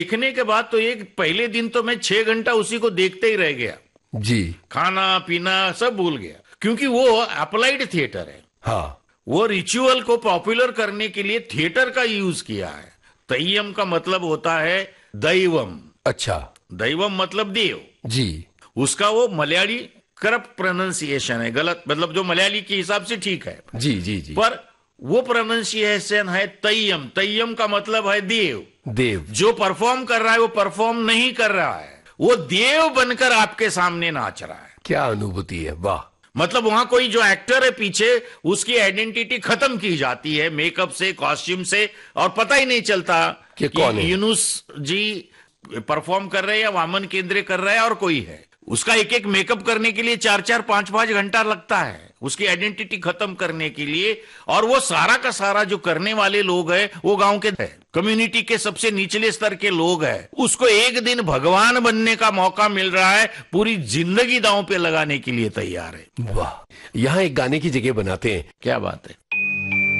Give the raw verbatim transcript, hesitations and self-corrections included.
दिखने के बाद तो एक पहले दिन तो मैं छह घंटा उसी को देखते ही रह गया जी। खाना पीना सब भूल गया, क्योंकि वो अप्लाइड थिएटर है। हाँ, वो रिचुअल को पॉपुलर करने के लिए थिएटर का यूज किया है। तय्यम का मतलब होता है दैवम। अच्छा। दैवम मतलब देव जी। उसका वो मलयाली करप्ट प्रोनाउंसिएशन है, गलत मतलब जो मलयाली के हिसाब से ठीक है। जी जी जी। पर वो प्रोनाउंसिएशन है तय्यम। तय्यम का मतलब है देव। देव जो परफॉर्म कर रहा है वो परफॉर्म नहीं कर रहा है, वो देव बनकर आपके सामने नाच रहा है। क्या अनुभूति है, वाह। मतलब वहां कोई जो एक्टर है पीछे, उसकी आइडेंटिटी खत्म की जाती है मेकअप से, कॉस्ट्यूम से, और पता ही नहीं चलता कि कौन है। यूनुस जी परफॉर्म कर रहे हैं या वामन केंद्रे कर रहा है और कोई है। उसका एक एक मेकअप करने के लिए चार चार पांच पांच घंटा लगता है उसकी आइडेंटिटी खत्म करने के लिए। और वो सारा का सारा जो करने वाले लोग हैं वो गांव के है, कम्युनिटी के सबसे निचले स्तर के लोग हैं। उसको एक दिन भगवान बनने का मौका मिल रहा है, पूरी जिंदगी दांव पे लगाने के लिए तैयार है। वाह। यहाँ एक गाने की जगह बनाते हैं। क्या बात है।